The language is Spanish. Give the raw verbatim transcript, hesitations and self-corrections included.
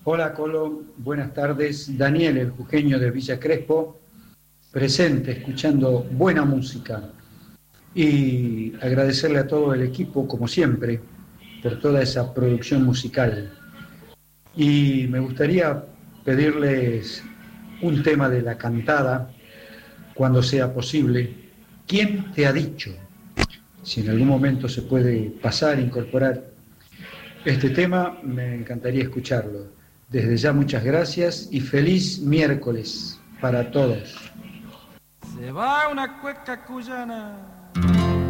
Hola Colo, buenas tardes. Daniel, el jujeño de Villa Crespo, presente, escuchando buena música. Y agradecerle a todo el equipo, como siempre, por toda esa producción musical. Y me gustaría pedirles un tema de la cantada, cuando sea posible. ¿Quién te ha dicho? Si en algún momento se puede pasar, incorporar este tema, me encantaría escucharlo. Desde ya muchas gracias y feliz miércoles para todos. Se va una cueca cuyana